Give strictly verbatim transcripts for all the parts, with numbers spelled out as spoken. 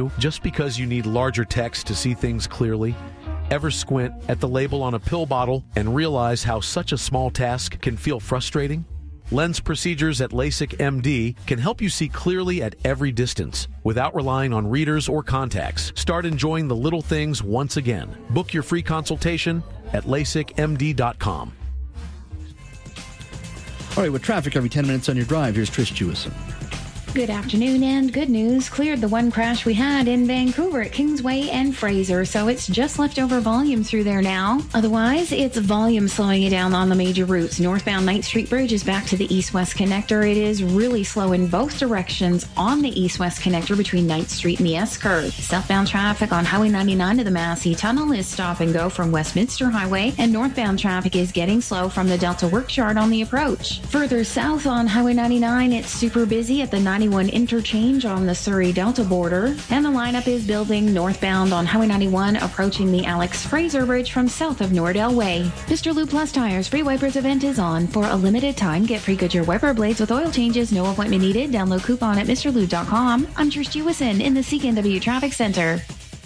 you just because you need larger text to see things clearly? Ever squint at the label on a pill bottle and realize how such a small task can feel frustrating? Lens Procedures at LASIK M D can help you see clearly at every distance without relying on readers or contacts. Start enjoying the little things once again. Book your free consultation at lasik m d dot com. All right, with traffic every ten minutes on your drive, here's Trish Jewison. Good afternoon, and good news. Cleared the one crash we had in Vancouver at Kingsway and Fraser, so it's just leftover volume through there now. Otherwise, it's volume slowing you down on the major routes. Northbound ninth Street Bridge is back to the east-west connector. It is really slow in both directions on the east-west connector between ninth Street and the S-curve. Southbound traffic on Highway ninety-nine to the Massey Tunnel is stop and go from Westminster Highway, and northbound traffic is getting slow from the Delta Workyard on the approach. Further south on Highway ninety-nine, it's super busy at the ninety-one interchange on the Surrey-Delta border, and the lineup is building northbound on Highway ninety-one, approaching the Alex Fraser Bridge from south of Nordell Way. Mister Lou Plus Tires Free Wipers event is on. For a limited time, get free Goodyear wiper blades with oil changes, no appointment needed. Download coupon at Mr Lou dot com. I'm Trish Jewison in the C K N W Traffic Center.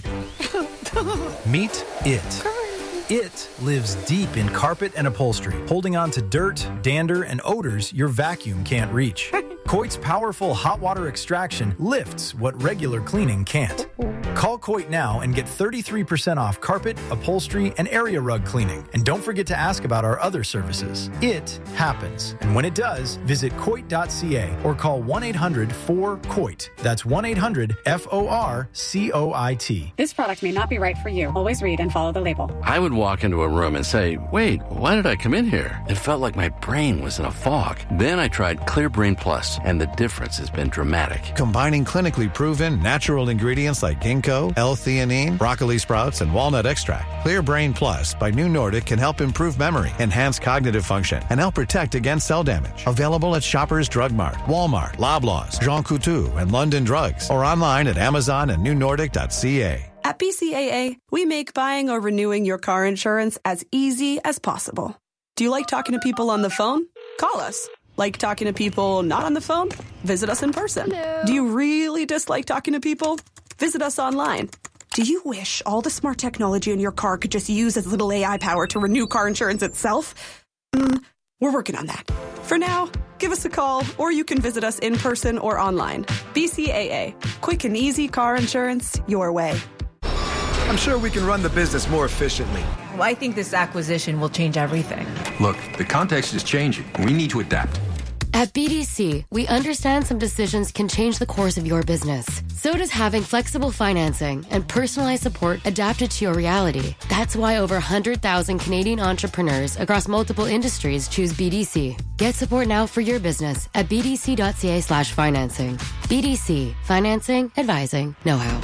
Meet it. It lives deep in carpet and upholstery, holding on to dirt, dander, and odors your vacuum can't reach. Coit's powerful hot water extraction lifts what regular cleaning can't. Call Coit now and get thirty-three percent off carpet, upholstery, and area rug cleaning. And don't forget to ask about our other services. It happens. And when it does, visit coit dot c a or call one eight hundred four coit. That's one eight hundred F O R C O I T. This product may not be right for you. Always read and follow the label. I would walk into a room and say, wait, why did I come in here? It felt like my brain was in a fog. Then I tried Clear Brain Plus, and the difference has been dramatic. Combining clinically proven natural ingredients like ginkgo, L-theanine, broccoli sprouts, and walnut extract, Clear Brain Plus by New Nordic can help improve memory, enhance cognitive function, and help protect against cell damage. Available at Shoppers Drug Mart, Walmart, Loblaws, Jean Coutu, and London Drugs, or online at Amazon and new nordic dot c a. At B C A A, we make buying or renewing your car insurance as easy as possible. Do you like talking to people on the phone? Call us. Like talking to people not on the phone? Visit us in person. Hello. Do you really dislike talking to people? Visit us online. Do you wish all the smart technology in your car could just use as little A I power to renew car insurance itself? Mm, we're working on that. For now, give us a call, or you can visit us in person or online. B C A A. Quick and easy car insurance your way. I'm sure we can run the business more efficiently. Well, I think this acquisition will change everything. Look, the context is changing. We need to adapt. At B D C, we understand some decisions can change the course of your business. So does having flexible financing and personalized support adapted to your reality. That's why over one hundred thousand Canadian entrepreneurs across multiple industries choose B D C. Get support now for your business at b d c dot c a slash financing. B D C. Financing, advising, know-how.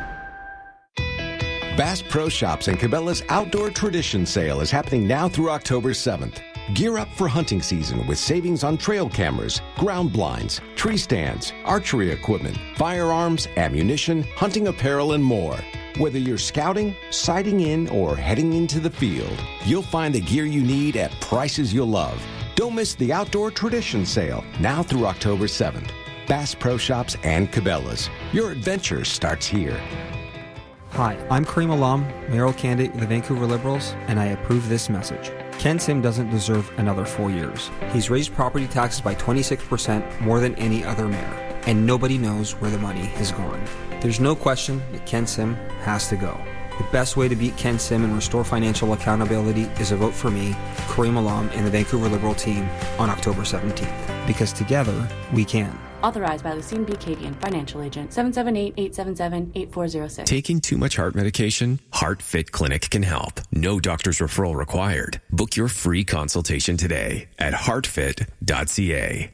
Bass Pro Shops and Cabela's Outdoor Tradition Sale is happening now through October seventh. Gear up for hunting season with savings on trail cameras, ground blinds, tree stands, archery equipment, firearms, ammunition, hunting apparel, and more. Whether you're scouting, sighting in, or heading into the field, you'll find the gear you need at prices you'll love. Don't miss the Outdoor Tradition Sale now through October seventh. Bass Pro Shops and Cabela's. Your adventure starts here. Hi, I'm Kareem Alam, mayoral candidate of the Vancouver Liberals, and I approve this message. Ken Sim doesn't deserve another four years. He's raised property taxes by twenty-six percent more than any other mayor, and nobody knows where the money has gone. There's no question that Ken Sim has to go. The best way to beat Ken Sim and restore financial accountability is a vote for me, Kareem Alam, and the Vancouver Liberal team on October seventeenth. Because together, we can. Authorized by Lucine B. Cadian, financial agent, seven seven eight, eight seven seven, eight four zero six. Taking too much heart medication? HeartFit Clinic can help. No doctor's referral required. Book your free consultation today at heart fit dot c a.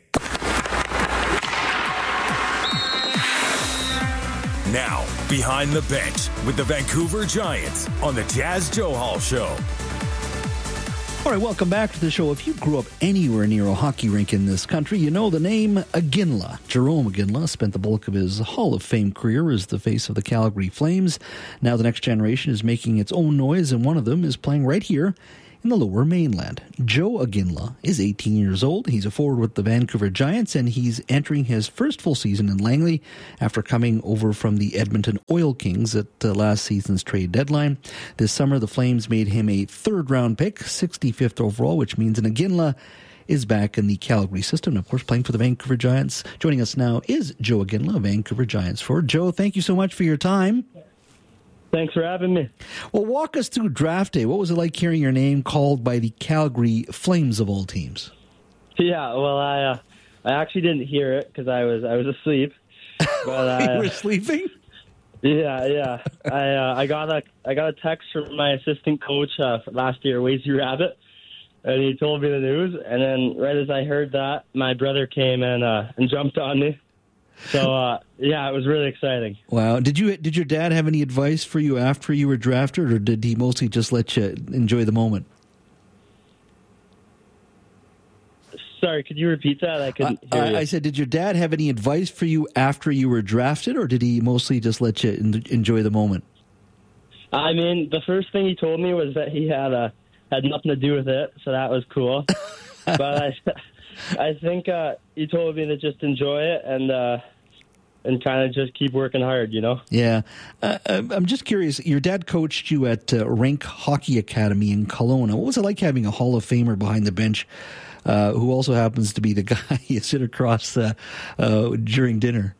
Now, Behind the Bench with the Vancouver Giants on the Jazz Joe Hall Show. All right, welcome back to the show. If you grew up anywhere near a hockey rink in this country, you know the name Iginla. Jerome Iginla spent the bulk of his Hall of Fame career as the face of the Calgary Flames. Now the next generation is making its own noise, and one of them is playing right here in the Lower Mainland. Joe Aginla is eighteen years old. He's a forward with the Vancouver Giants, and he's entering his first full season in Langley after coming over from the Edmonton Oil Kings at uh, last season's trade deadline. This summer, the Flames made him a third-round pick, sixty-fifth overall, which means an Aginla is back in the Calgary system, and of course playing for the Vancouver Giants. Joining us now is Joe Aginla, Vancouver Giants forward. Joe, thank you so much for your time. Thanks for having me. Well, walk us through draft day. What was it like hearing your name called by the Calgary Flames of all teams? Yeah, well, I uh, I actually didn't hear it because I was I was asleep. But I, you were sleeping? Yeah, yeah. I uh, I got a I got a text from my assistant coach uh, last year, Wazy Rabbit. And he told me the news, and then right as I heard that, my brother came and uh, and jumped on me. So uh, yeah, it was really exciting. Wow! Did you did your dad have any advice for you after you were drafted, or did he mostly just let you enjoy the moment? Sorry, could you repeat that? I couldn't uh, hear I, you. I said, did your dad have any advice for you after you were drafted, or did he mostly just let you enjoy the moment? I mean, the first thing he told me was that he had a. had nothing to do with it, so that was cool. But I, I think uh, he told me to just enjoy it and uh, and kind of just keep working hard, you know? Yeah. Uh, I'm just curious, your dad coached you at uh, Rink Hockey Academy in Kelowna. What was it like having a Hall of Famer behind the bench uh, who also happens to be the guy you sit across uh, uh, during dinner?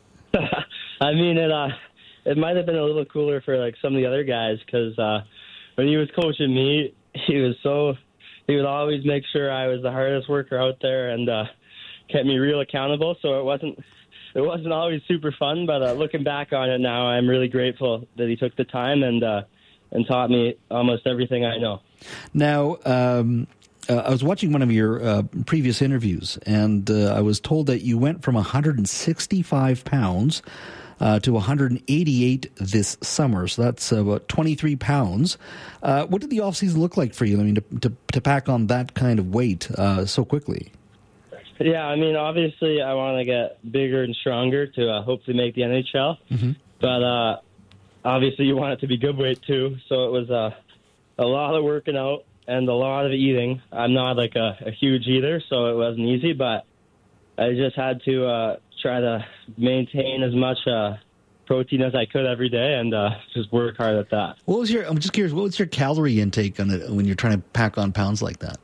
I mean, it, uh, it might have been a little cooler for like some of the other guys because uh, when he was coaching me, he was so he would always make sure I was the hardest worker out there and uh, kept me real accountable. So it wasn't it wasn't always super fun, but uh, looking back on it now, I'm really grateful that he took the time and uh, and taught me almost everything I know. Now, um, uh, I was watching one of your uh, previous interviews, and uh, I was told that you went from one hundred sixty-five pounds Uh, to one hundred eighty-eight this summer, so that's uh, about twenty-three pounds. Uh, what did the off-season look like for you? I mean, to to, to pack on that kind of weight uh, so quickly. Yeah, I mean, obviously, I want to get bigger and stronger to uh, hopefully make the N H L. Mm-hmm. But uh, obviously, you want it to be good weight too. So it was uh, a lot of working out and a lot of eating. I'm not like a, a huge eater, so it wasn't easy. But I just had to. Uh, try to maintain as much uh, protein as I could every day and uh, just work hard at that. What was your, I'm just curious, what was your calorie intake on it when you're trying to pack on pounds like that?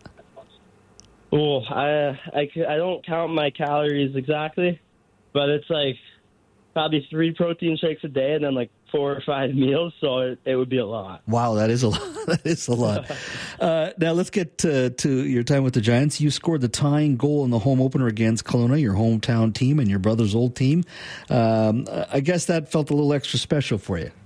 Oh, I, I, I don't count my calories exactly, but it's like probably three protein shakes a day and then like four or five meals, so it, it would be a lot. Wow, that is a lot. That is a lot. uh, now let's get to, to your time with the Giants. You scored the tying goal in the home opener against Kelowna, your hometown team and your brother's old team. Um, I guess that felt a little extra special for you.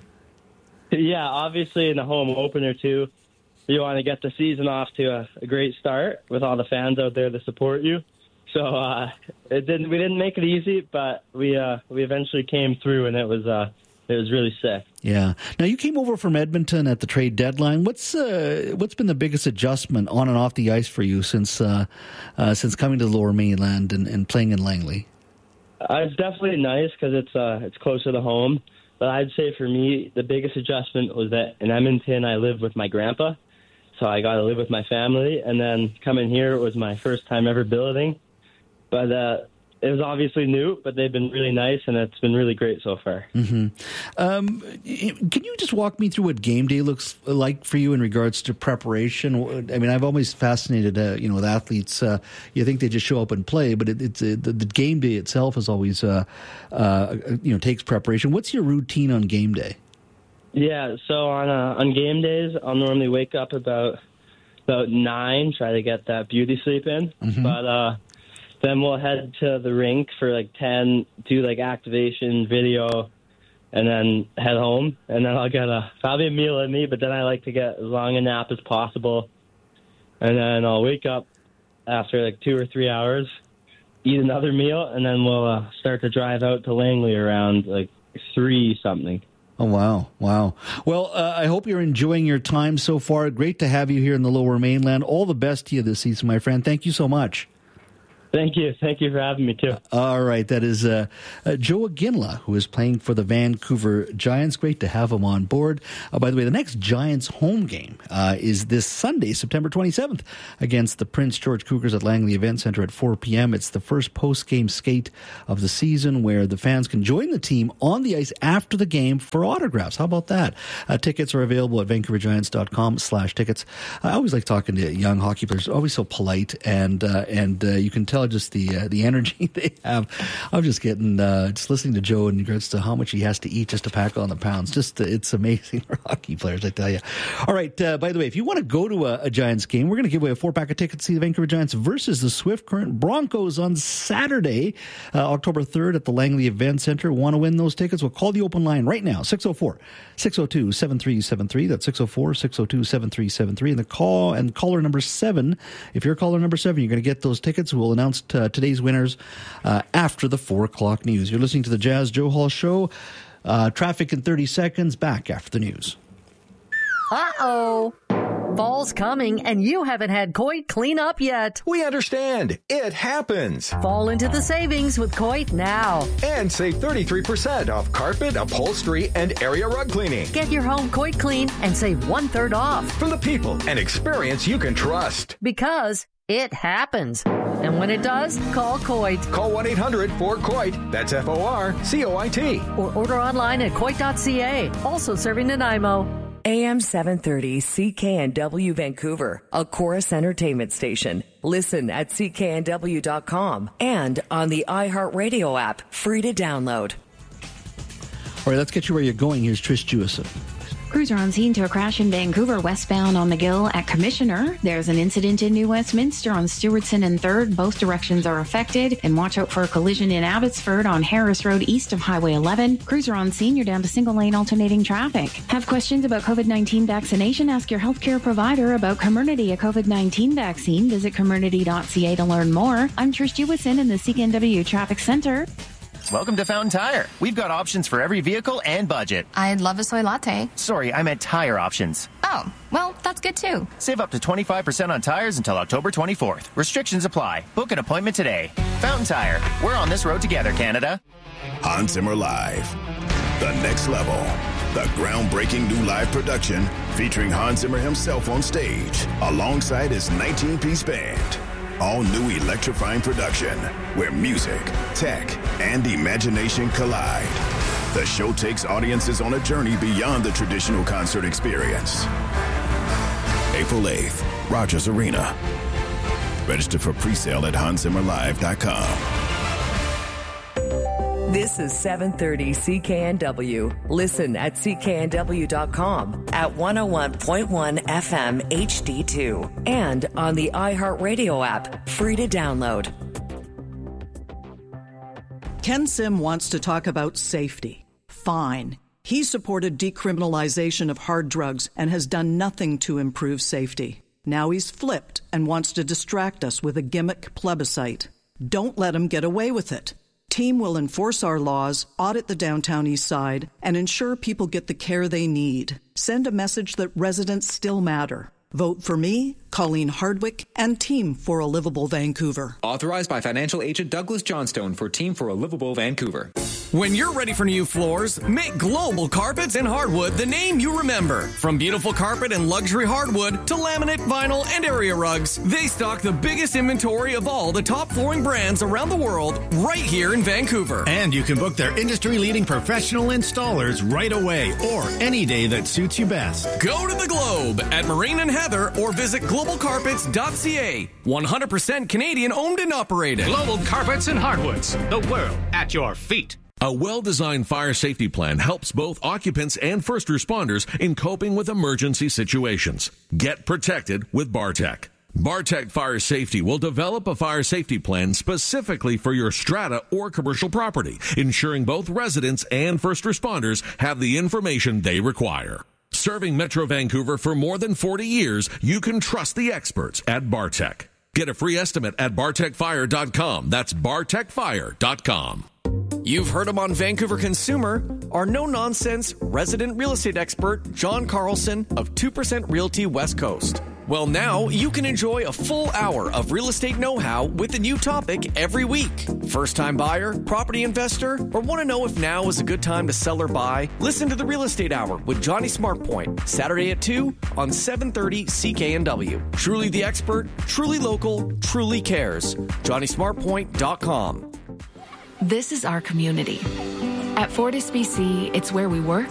Yeah, obviously in the home opener too, you want to get the season off to a, a great start with all the fans out there to support you. So uh, it didn't. We didn't make it easy, but we uh, we eventually came through, and it was uh, it was really sick. Yeah. Now you came over from Edmonton at the trade deadline. What's uh, what's been the biggest adjustment on and off the ice for you since uh, uh, since coming to the Lower Mainland and, and playing in Langley? Uh, it's definitely nice because it's uh, it's closer to home. But I'd say for me, the biggest adjustment was that in Edmonton I lived with my grandpa, so I got to live with my family, and then coming here it was my first time ever billeting. But uh, it was obviously new, but they've been really nice, and it's been really great so far. Mm-hmm. Um, can you just walk me through what game day looks like for you in regards to preparation? I mean, I've always fascinated, uh, you know, with athletes. Uh, you think they just show up and play, but it, it's uh, the, the game day itself is always, uh, uh, you know, takes preparation. What's your routine on game day? Yeah, so on uh, on game days, I'll normally wake up about about nine, try to get that beauty sleep in, mm-hmm. but. Uh, Then we'll head to the rink for like ten, do like activation, video, and then head home. And then I'll get a probably a meal in me, but then I like to get as long a nap as possible. And then I'll wake up after like two or three hours, eat another meal, and then we'll uh, start to drive out to Langley around like three something. Oh, wow. Wow. Well, uh, I hope you're enjoying your time so far. Great to have you here in the Lower Mainland. All the best to you this season, my friend. Thank you so much. Thank you. Thank you for having me, too. All right. That is uh, uh, Joe Aginla, who is playing for the Vancouver Giants. Great to have him on board. Uh, by the way, the next Giants home game uh, is this Sunday, September twenty-seventh, against the Prince George Cougars at Langley Event Center at four p.m. It's the first post-game skate of the season where the fans can join the team on the ice after the game for autographs. How about that? Uh, tickets are available at vancouvergiants.com slash tickets. I always like talking to young hockey players. Always so polite, and uh, and uh, you can tell just the uh, the energy they have. I'm just getting uh, just listening to Joe in regards to how much he has to eat just to pack on the pounds. Just uh, it's amazing for hockey players, I tell you. All right. Uh, by the way, if you want to go to a, a Giants game, we're going to give away a four pack of tickets to see the Vancouver Giants versus the Swift Current Broncos on Saturday, uh, October third at the Langley Event Center. Want to win those tickets? Well, call the open line right now, six oh four, six oh two, seven three seven three. That's six oh four, six oh two, seven three seven three. And the call and caller number seven. If you're caller number seven, you're going to get those tickets. We'll announce uh, today's winners uh, after the four o'clock news. You're listening to the Jazz Joe Hall Show. Uh, traffic in thirty seconds. Back after the news. Uh-oh. Fall's coming, and you haven't had Coit clean up yet. We understand. It happens. Fall into the savings with Coit now. And save thirty-three percent off carpet, upholstery, and area rug cleaning. Get your home Coit clean and save one-third off. From the people and experience you can trust. Because it happens. And when it does, call Coit. Call one eight hundred four C O I T. That's F O R C O I T. Or order online at coit dot c a. Also serving Nanaimo. A M seven thirty C K N W Vancouver, a Chorus Entertainment station. Listen at C K N W dot com and on the iHeartRadio app, free to download. All right, let's get you where you're going. Here's Trish Jewison. Crews are on scene to a crash in Vancouver, westbound on McGill at Commissioner. There's an incident in New Westminster on Stewardson and third. Both directions are affected. And watch out for a collision in Abbotsford on Harris Road east of Highway eleven. Crews are on scene. You're down to single-lane alternating traffic. Have questions about COVID nineteen vaccination? Ask your healthcare provider about Comirnaty, a COVID nineteen vaccine. Visit comirnaty dot c a to learn more. I'm Trish Jewison in the C K N W Traffic Center. Welcome to Fountain Tire. We've got options for every vehicle and budget. I'd love a soy latte. Sorry, I meant tire options. Oh, well, that's good too. Save up to twenty-five percent on tires until October twenty-fourth. Restrictions apply. Book an appointment today. Fountain Tire. We're on this road together, Canada. Hans Zimmer Live. The next level. The groundbreaking new live production featuring Hans Zimmer himself on stage alongside his nineteen-piece band. All new electrifying production where music, tech, and imagination collide. The show takes audiences on a journey beyond the traditional concert experience. April eighth, Rogers Arena. Register for pre-sale at hans zimmer live dot com. This is seven thirty C K N W. Listen at C K N W dot com, at one oh one point one F M H D two, and on the iHeartRadio app, free to download. Ken Sim wants to talk about safety. Fine. He supported decriminalization of hard drugs and has done nothing to improve safety. Now he's flipped and wants to distract us with a gimmick plebiscite. Don't let him get away with it. Team will enforce our laws, audit the downtown east side, and ensure people get the care they need. Send a message that residents still matter. Vote for me, Colleen Hardwick, and Team for a Livable Vancouver. Authorized by financial agent Douglas Johnstone for Team for a Livable Vancouver. When you're ready for new floors, make Global Carpets and Hardwood the name you remember. From beautiful carpet and luxury hardwood to laminate, vinyl, and area rugs, they stock the biggest inventory of all the top flooring brands around the world right here in Vancouver. And you can book their industry-leading professional installers right away or any day that suits you best. Go to the Globe at Marine and Heather or visit global carpets dot c a. one hundred percent Canadian owned and operated. Global Carpets and Hardwoods, the world at your feet. A well-designed fire safety plan helps both occupants and first responders in coping with emergency situations. Get protected with Bartec. Bartec Fire Safety will develop a fire safety plan specifically for your strata or commercial property, ensuring both residents and first responders have the information they require. Serving Metro Vancouver for more than forty years, you can trust the experts at Bartec. Get a free estimate at bartec fire dot com. That's bartec fire dot com. You've heard him on Vancouver Consumer, our no-nonsense resident real estate expert, John Carlson of two percent Realty West Coast. Well, now you can enjoy a full hour of real estate know-how with a new topic every week. First-time buyer, property investor, or want to know if now is a good time to sell or buy? Listen to the Real Estate Hour with Johnny Smartpoint, Saturday at two on seven thirty C K N W. Truly the expert, truly local, truly cares. Johnny Smartpoint dot com. This is our community. At Fortis B C, it's where we work,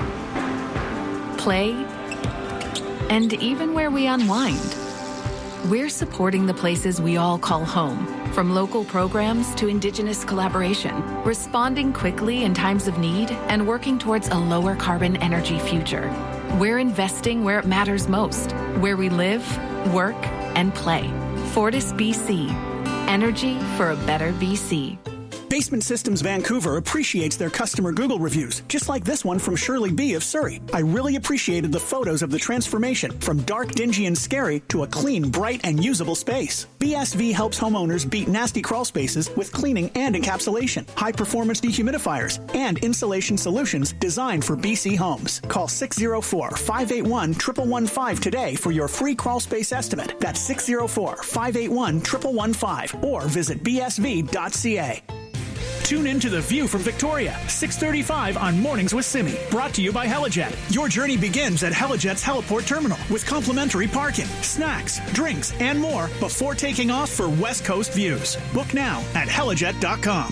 play, and even where we unwind. We're supporting the places we all call home, from local programs to Indigenous collaboration, responding quickly in times of need and working towards a lower carbon energy future. We're investing where it matters most, where we live, work, and play. Fortis B C. Energy for a better B C. Basement Systems Vancouver appreciates their customer Google reviews, just like this one from Shirley B. of Surrey. I really appreciated the photos of the transformation from dark, dingy, and scary to a clean, bright, and usable space. B S V helps homeowners beat nasty crawl spaces with cleaning and encapsulation, high-performance dehumidifiers, and insulation solutions designed for B C homes. Call six oh four, five eight one, one one one five today for your free crawl space estimate. That's six oh four, five eight one, one one one five or visit b s v dot c a. Tune in to The View from Victoria, six thirty-five on Mornings with Simi. Brought to you by Helijet. Your journey begins at Helijet's Heliport Terminal with complimentary parking, snacks, drinks, and more before taking off for West Coast views. Book now at helijet dot com.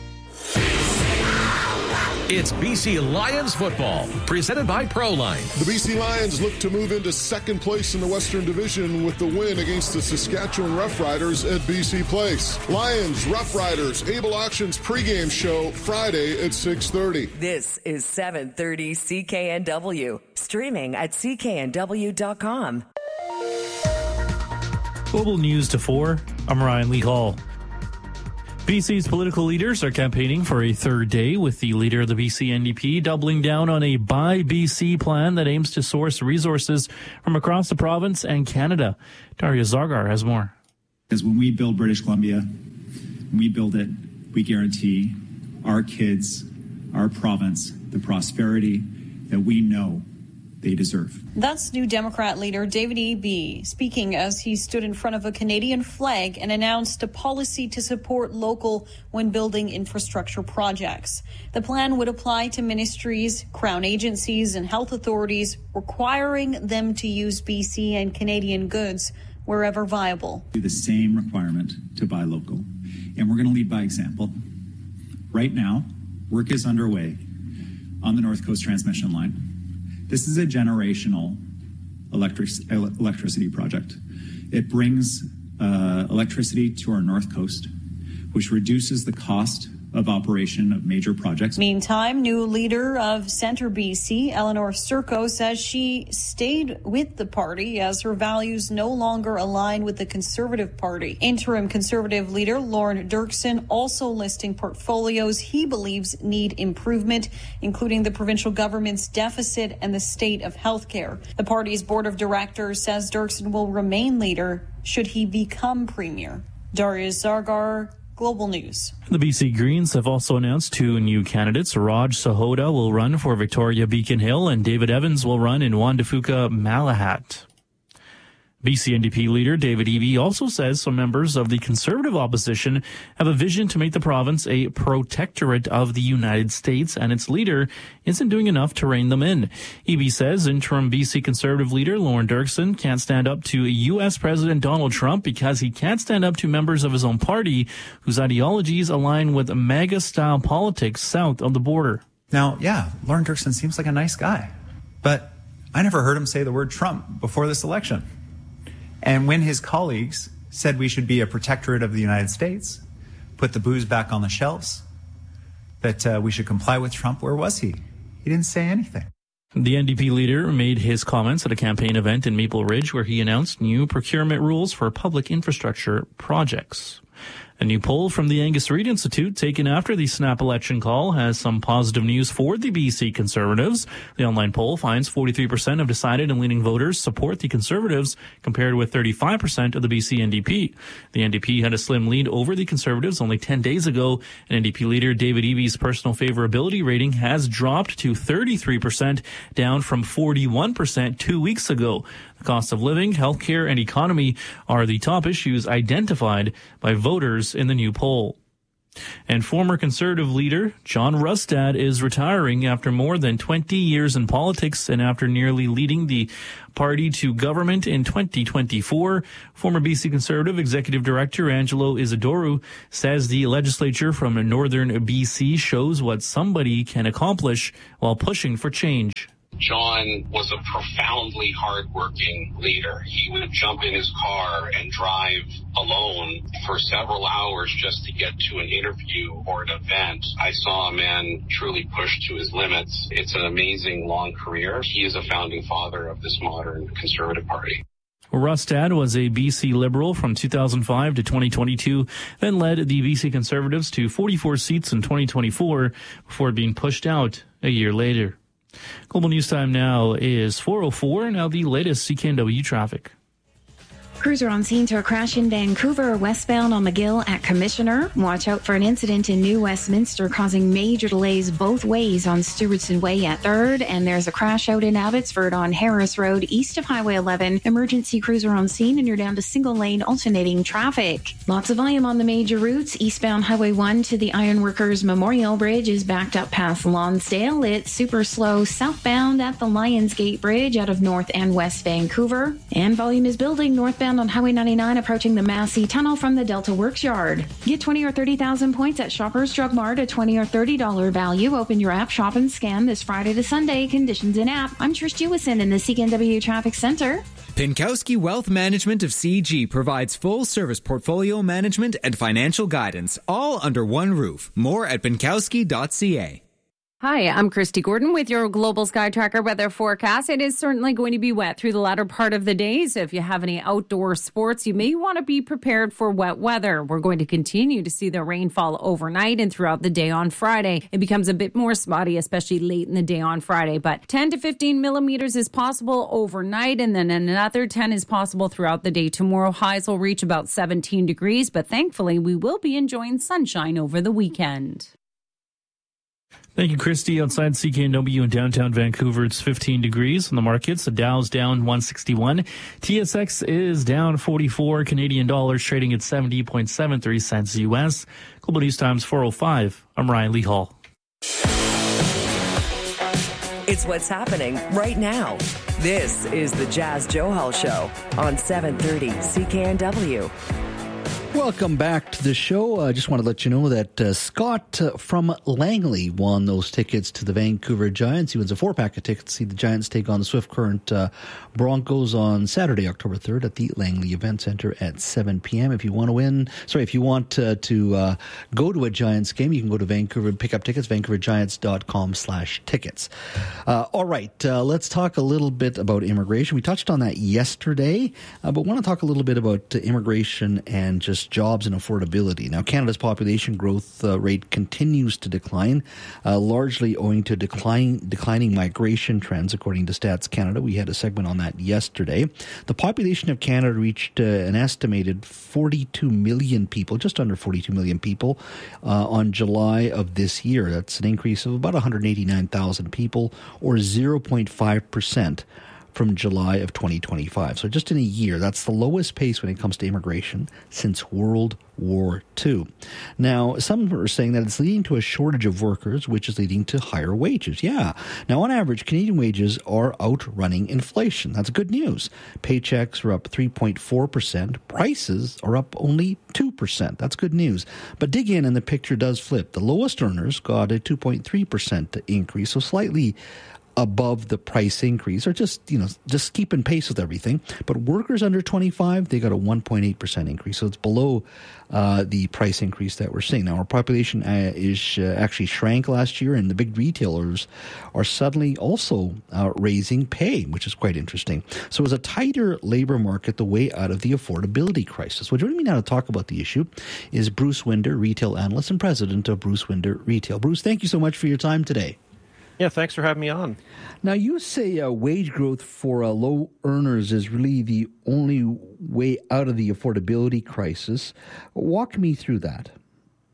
It's B C Lions football, presented by Proline. The B C Lions look to move into second place in the Western Division with the win against the Saskatchewan Roughriders at B C Place. Lions, Roughriders, Able Auctions pregame show Friday at six thirty. This is seven thirty C K N W, streaming at c k n w dot com. Global News to four, I'm Ryan Lee Hall. B C's political leaders are campaigning for a third day, with the leader of the B C N D P doubling down on a Buy B C plan that aims to source resources from across the province and Canada. Daria Zargar has more. Because when we build British Columbia, when we build it, we guarantee our kids, our province, the prosperity that we know they deserve. That's New Democrat leader David Eby speaking as he stood in front of a Canadian flag and announced a policy to support local when building infrastructure projects. The plan would apply to ministries, Crown agencies, and health authorities, requiring them to use B C and Canadian goods wherever viable. Do the same requirement to buy local. And we're going to lead by example. Right now, work is underway on the North Coast transmission line. This is a generational electric, electricity project. It brings uh, electricity to our North Coast, which reduces the cost of operation of major projects. Meantime, new leader of Centre B C, Eleanor Sturko, says she stayed with the party as her values no longer align with the Conservative Party. Interim Conservative leader Lorne Dirksen also listing portfolios he believes need improvement, including the provincial government's deficit and the state of healthcare. The party's board of directors says Dirksen will remain leader should he become premier. Daria Zargar, Global News. The B C Greens have also announced two new candidates. Raj Sahota will run for Victoria Beacon Hill, and David Evans will run in Juan de Fuca Malahat. B C N D P leader David Eby also says some members of the Conservative opposition have a vision to make the province a protectorate of the United States, and its leader isn't doing enough to rein them in. Eby says interim B C Conservative leader Lorne Dirksen can't stand up to U S President Donald Trump because he can't stand up to members of his own party whose ideologies align with MAGA-style politics south of the border. Now, yeah, Lorne Dirksen seems like a nice guy, but I never heard him say the word Trump before this election. And when his colleagues said we should be a protectorate of the United States, put the booze back on the shelves, that uh, we should comply with Trump, where was he? He didn't say anything. The N D P leader made his comments at a campaign event in Maple Ridge where he announced new procurement rules for public infrastructure projects. A new poll from the Angus Reid Institute taken after the snap election call has some positive news for the B C Conservatives. The online poll finds forty-three percent of decided and leaning voters support the Conservatives, compared with thirty-five percent of the B C N D P. The N D P had a slim lead over the Conservatives only ten days ago. And N D P leader David Eby's personal favorability rating has dropped to thirty-three percent, down from forty-one percent two weeks ago. The cost of living, healthcare, and economy are the top issues identified by voters in the new poll. And former Conservative leader John Rustad is retiring after more than twenty years in politics and after nearly leading the party to government in twenty twenty-four. Former B C Conservative Executive Director Angelo Isidoro says the legislature from northern B C shows what somebody can accomplish while pushing for change. John was a profoundly hardworking leader. He would jump in his car and drive alone for several hours just to get to an interview or an event. I saw a man truly push to his limits. It's an amazing long career. He is a founding father of this modern Conservative Party. Rustad was a B C Liberal from two thousand five to twenty twenty-two, then led the B C Conservatives to forty-four seats in twenty twenty-four before being pushed out a year later. Global News Time now is four oh four. Now the latest C K N W traffic. Crews are on scene to a crash in Vancouver, westbound on McGill at Commissioner. Watch out for an incident in New Westminster causing major delays both ways on Stewardson Way at third. And there's a crash out in Abbotsford on Harris Road, east of Highway eleven. Emergency crews are on scene and you're down to single lane alternating traffic. Lots of volume on the major routes. Eastbound Highway one to the Ironworkers Memorial Bridge is backed up past Lonsdale. It's super slow southbound at the Lionsgate Bridge out of North and West Vancouver. And volume is building northbound on Highway ninety-nine approaching the Massey Tunnel from the Delta Works Yard. Get twenty or thirty thousand points at Shoppers Drug Mart, a twenty or thirty dollars value. Open your app, shop, and scan this Friday to Sunday. Conditions in app. I'm Trish Jewison in the C K N W Traffic Center. Pinkowski Wealth Management of C G provides full-service portfolio management and financial guidance, all under one roof. More at pinkowski dot c a. Hi, I'm Christy Gordon with your Global Sky Tracker weather forecast. It is certainly going to be wet through the latter part of the day, so if you have any outdoor sports, you may want to be prepared for wet weather. We're going to continue to see the rainfall overnight and throughout the day on Friday. It becomes a bit more spotty, especially late in the day on Friday, but ten to fifteen millimeters is possible overnight, and then another ten is possible throughout the day. Tomorrow, highs will reach about seventeen degrees, but thankfully, we will be enjoying sunshine over the weekend. Thank you, Christy. Outside C K N W in downtown Vancouver, it's fifteen degrees in the markets. The Dow's down one sixty-one. T S X is down forty-four Canadian dollars, trading at seventy point seven three cents U S. Global News Times four oh five. I'm Ryan Lee Hall. It's what's happening right now. This is the Jazz Johal Show on seven thirty C K N W. Welcome back to the show. I uh, just want to let you know that uh, Scott uh, from Langley won those tickets to the Vancouver Giants. He wins a four-pack of tickets to see the Giants take on the Swift Current uh, Broncos on Saturday, October third at the Langley Event Center at seven p.m. If you want to win, sorry, if you want uh, to uh, go to a Giants game, you can go to Vancouver and pick up tickets, vancouver giants dot com slash tickets. Uh, all right, uh, let's talk a little bit about immigration. We touched on that yesterday, uh, but want to talk a little bit about uh, immigration and just jobs and affordability. Now, Canada's population growth uh, rate continues to decline, uh, largely owing to decline, declining migration trends, according to Stats Canada. We had a segment on that yesterday. The population of Canada reached uh, an estimated forty-two million people, just under forty-two million people, uh, on July of this year. That's an increase of about one hundred eighty-nine thousand people, or zero point five percent. From July of twenty twenty-five. So just in a year, that's the lowest pace when it comes to immigration since World War Two. Now, some are saying that it's leading to a shortage of workers, which is leading to higher wages. Yeah. Now, on average, Canadian wages are outrunning inflation. That's good news. Paychecks are up three point four percent. Prices are up only two percent. That's good news. But dig in and the picture does flip. The lowest earners got a two point three percent increase, so slightly above the price increase, or just, you know, just keeping pace with everything. But workers under twenty-five, they got a one point eight percent increase. So it's below uh, the price increase that we're seeing. Now, our population uh, is uh, actually shrank last year, and the big retailers are suddenly also uh, raising pay, which is quite interesting. So it's a tighter labor market, the way out of the affordability crisis. Well, joining me now to talk about the issue is Bruce Winder, retail analyst and president of Bruce Winder Retail. Bruce, thank you so much for your time today. Yeah, thanks for having me on. Now, you say uh, wage growth for uh, low earners is really the only way out of the affordability crisis. Walk me through that.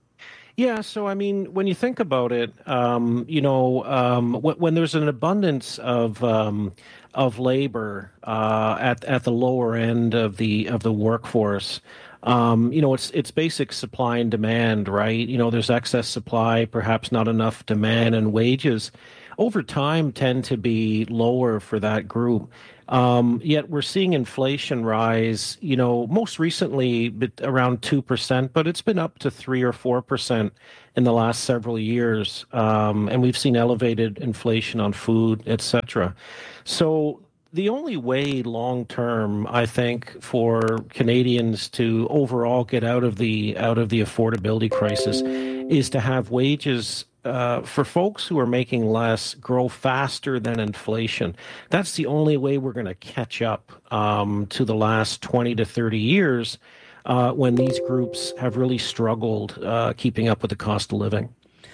Yeah, so I mean, when you think about it, um, you know, um, when, when there's an abundance of um, of labor uh, at at the lower end of the of the workforce, um, you know, it's it's basic supply and demand, right? You know, there's excess supply, perhaps not enough demand, and wages over time tend to be lower for that group. Um, yet we're seeing inflation rise, you know, most recently around two percent, but it's been up to three or four percent in the last several years. Um, and we've seen elevated inflation on food, et cetera. So the only way long term, I think, for Canadians to overall get out of the out of the affordability crisis is to have wages Uh, for folks who are making less grow faster than inflation. That's the only way we're going to catch up um, to the last twenty to thirty years uh, when these groups have really struggled uh, keeping up with the cost of living.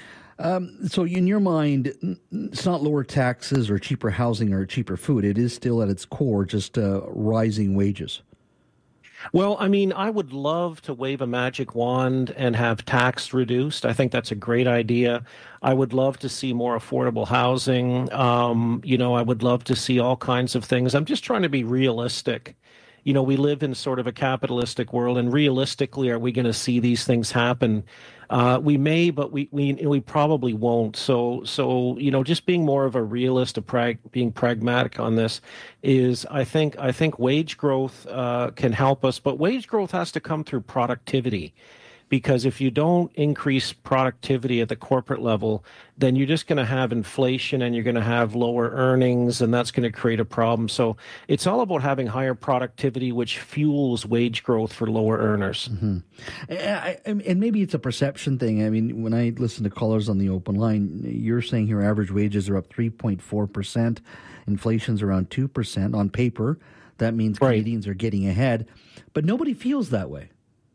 Um, so in your mind, it's not lower taxes or cheaper housing or cheaper food. It is still at its core just uh, rising wages. Well, I mean, I would love to wave a magic wand and have tax reduced. I think that's a great idea. I would love to see more affordable housing. Um, you know, I would love to see all kinds of things. I'm just trying to be realistic. You know, we live in sort of a capitalistic world, and realistically, are we going to see these things happen? Uh, we may, but we, we we probably won't. So, so you know, just being more of a realist, a prag- being pragmatic on this is, I think, I think wage growth uh, can help us, but wage growth has to come through productivity. Because if you don't increase productivity at the corporate level, then you're just going to have inflation and you're going to have lower earnings, and that's going to create a problem. So it's all about having higher productivity, which fuels wage growth for lower earners. Mm-hmm. And, and maybe it's a perception thing. I mean, when I listen to callers on the open line, you're saying here average wages are up three point four percent. Inflation's around two percent. On paper, that means Canadians right. are getting ahead. But nobody feels that way.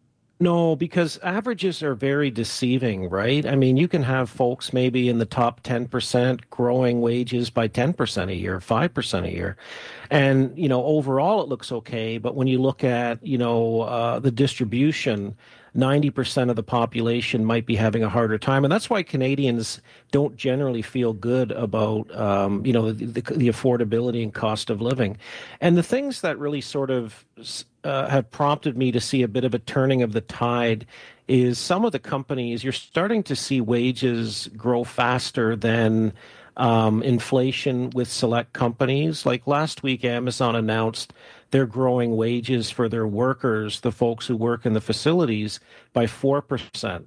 No, because averages are very deceiving, right? I mean, you can have folks maybe in the top ten percent growing wages by ten percent a year, five percent a year. And, you know, overall it looks okay. But when you look at, you know, uh, the distribution, ninety percent of the population might be having a harder time. And that's why Canadians don't generally feel good about, um, you know, the, the, the affordability and cost of living. And the things that really sort of uh, have prompted me to see a bit of a turning of the tide is some of the companies, you're starting to see wages grow faster than um, inflation with select companies. Like last week, Amazon announced they're growing wages for their workers, the folks who work in the facilities, by four percent.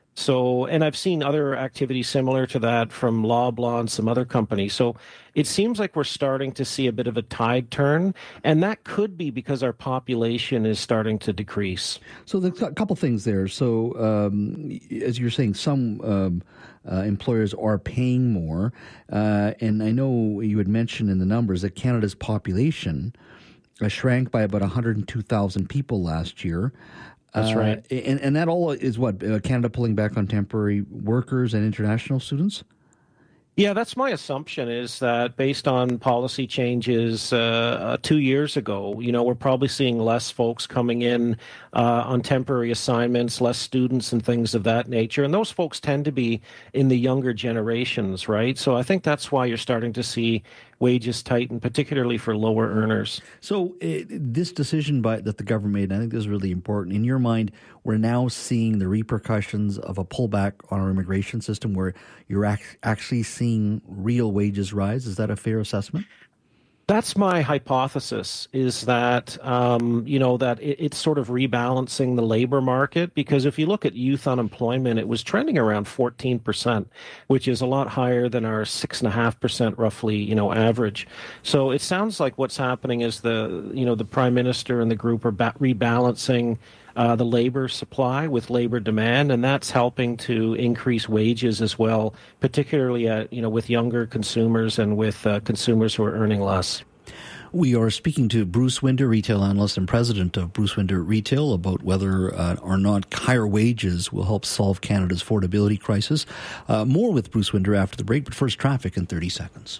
So, and I've seen other activities similar to that from Loblaw and some other companies. So it seems like we're starting to see a bit of a tide turn, and that could be because our population is starting to decrease. So there's a couple things there. So um, as you're saying, some um, uh, employers are paying more. Uh, and I know you had mentioned in the numbers that Canada's population uh, shrank by about one hundred two thousand people last year. That's right. Uh, and, and that all is what, uh, Canada pulling back on temporary workers and international students? Yeah, that's my assumption, is that based on policy changes uh, uh, two years ago, you know, we're probably seeing less folks coming in uh, on temporary assignments, less students and things of that nature. And those folks tend to be in the younger generations, right? So I think that's why you're starting to see wages tighten, particularly for lower earners. So uh, this decision by that the government made, I think this is really important. In your mind, we're now seeing the repercussions of a pullback on our immigration system where you're ac- actually seeing real wages rise. Is that a fair assessment? That's my hypothesis, is that, um, you know, that it, it's sort of rebalancing the labor market, because if you look at youth unemployment, it was trending around fourteen percent, which is a lot higher than our six point five percent roughly, you know, average. So it sounds like what's happening is the, you know, the Prime Minister and the group are ba- rebalancing Uh, the labor supply with labor demand, and that's helping to increase wages as well, particularly at, you know, with younger consumers and with uh, consumers who are earning less. We are speaking to Bruce Winder, retail analyst and president of Bruce Winder Retail, about whether uh, or not higher wages will help solve Canada's affordability crisis. Uh, more with Bruce Winder after the break, but first, traffic in thirty seconds.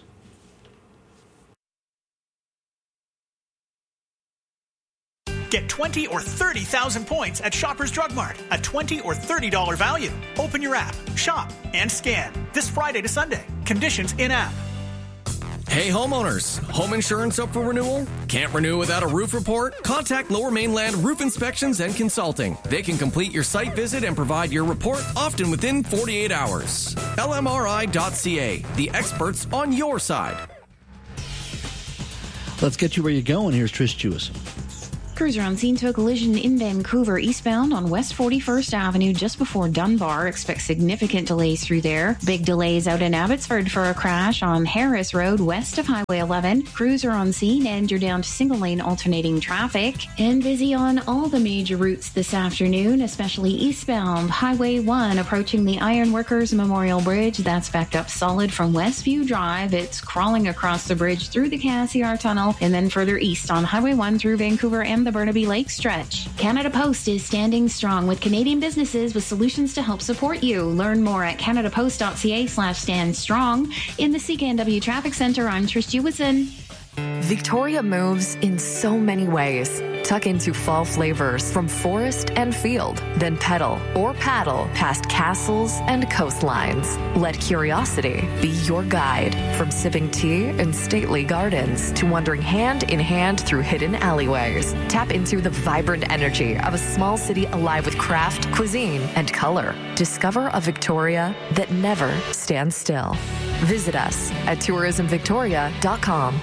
Get twenty or thirty thousand points at Shoppers Drug Mart, a twenty or thirty dollars value. Open your app, shop, and scan. This Friday to Sunday. Conditions in-app. Hey homeowners, home insurance up for renewal? Can't renew without a roof report? Contact Lower Mainland Roof Inspections and Consulting. They can complete your site visit and provide your report often within forty-eight hours. L M R I dot C A, the experts on your side. Let's get you where you're going. Here's Trish Jewison. Cruiser on scene to a collision in Vancouver, eastbound on West forty-first Avenue, just before Dunbar. Expect significant delays through there. Big delays out in Abbotsford for a crash on Harris Road, west of Highway eleven. Cruiser on scene, and you're down to single-lane alternating traffic. And busy on all the major routes this afternoon, especially eastbound. Highway one, approaching the Ironworkers Memorial Bridge. That's backed up solid from Westview Drive. It's crawling across the bridge through the Cassiar Tunnel, and then further east on Highway one through Vancouver and the Burnaby Lake stretch. Canada Post is standing strong with Canadian businesses with solutions to help support you. Learn more at canadapost.ca slash stand strong. In the C K N W Traffic Center, I'm Trish Jewison. Victoria moves in so many ways. Tuck into fall flavors from forest and field, then pedal or paddle past castles and coastlines. Let curiosity be your guide, from sipping tea in stately gardens to wandering hand in hand through hidden alleyways. Tap into the vibrant energy of a small city alive with craft, cuisine, and color. Discover a Victoria that never stands still. Visit us at tourism victoria dot com.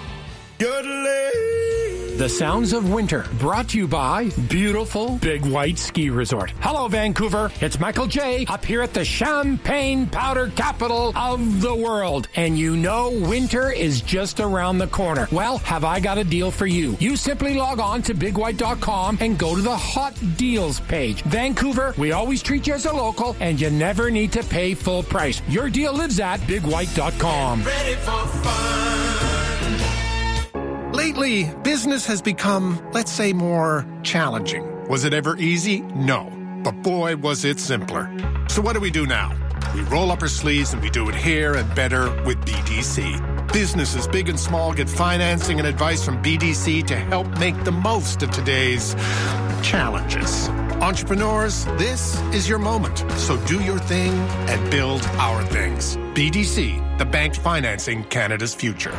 The sounds of winter, brought to you by beautiful Big White Ski Resort. Hello, Vancouver. It's Michael J. up here at the Champagne Powder capital of the world. And you know winter is just around the corner. Well, have I got a deal for you. You simply log on to big white dot com and go to the hot deals page. Vancouver, we always treat you as a local, and you never need to pay full price. Your deal lives at big white dot com. Ready for fun. Lately, business has become, let's say, more challenging. Was it ever easy? No. But boy, was it simpler. So what do we do now? We roll up our sleeves and we do it here and better with B D C. Businesses big and small get financing and advice from B D C to help make the most of today's challenges. Entrepreneurs, this is your moment. So do your thing and build our things. B D C, the bank financing Canada's future.